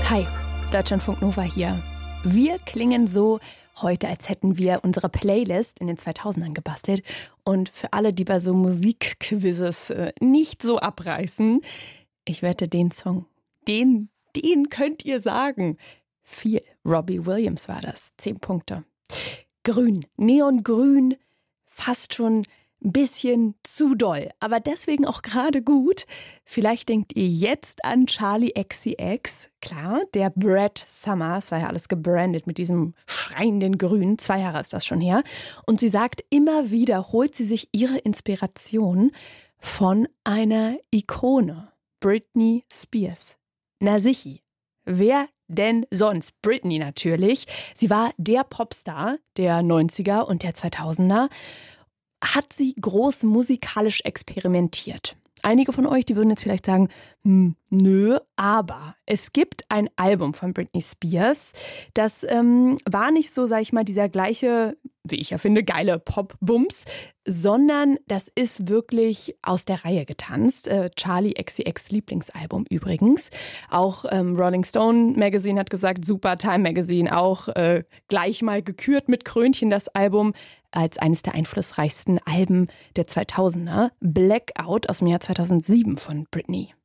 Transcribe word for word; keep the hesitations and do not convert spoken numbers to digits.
Hi, Deutschlandfunk Nova hier. Wir klingen so heute, als hätten wir unsere Playlist in den zweitausendern gebastelt. Und für alle, die bei so Musikquizzes äh, nicht so abreißen, ich wette, den Song, den, den könnt ihr sagen. Viel. Robbie Williams war das. Zehn Punkte. Grün, neongrün, fast schon ein bisschen zu doll, aber deswegen auch gerade gut. Vielleicht denkt ihr jetzt an Charli X C X. Klar, der Brad Summers war ja alles gebrandet mit diesem schreienden Grün. Zwei Jahre ist das schon her. Und sie sagt, immer wieder holt sie sich ihre Inspiration von einer Ikone. Britney Spears. Na sichi. Wer denn sonst? Britney natürlich. Sie war der Popstar der neunziger und der zweitausender. Hat sie groß musikalisch experimentiert. Einige von euch, die würden jetzt vielleicht sagen, hm, nö, aber es gibt ein Album von Britney Spears, das ähm, war nicht so, sag ich mal, dieser gleiche, wie ich ja finde, geile Pop-Bums, sondern das ist wirklich aus der Reihe getanzt. Äh, Charli X C X Lieblingsalbum übrigens. Auch ähm, Rolling Stone Magazine hat gesagt, super, Time Magazine auch äh, gleich mal gekürt mit Krönchen das Album als eines der einflussreichsten Alben der zweitausender. Blackout aus dem Jahr zweitausendsieben von Britney.